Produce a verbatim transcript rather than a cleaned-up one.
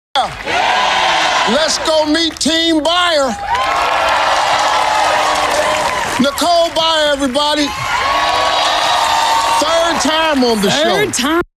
Let's go meet Team Buyer. Nicole Byer, everybody. Third time on the show. Third time.